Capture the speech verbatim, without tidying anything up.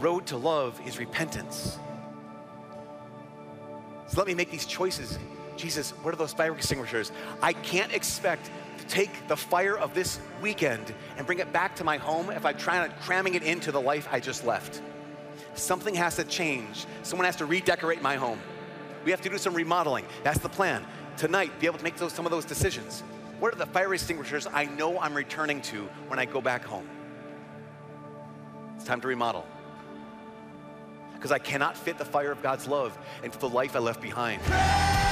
road to love is repentance. So let me make these choices. Jesus, what are those fire extinguishers? I can't expect to take the fire of this weekend and bring it back to my home if I'm trying to cramming it into the life I just left. Something has to change. Someone has to redecorate my home. We have to do some remodeling. That's the plan. Tonight, be able to make those, some of those decisions. What are the fire extinguishers I know I'm returning to when I go back home? It's time to remodel. Because I cannot fit the fire of God's love into the life I left behind.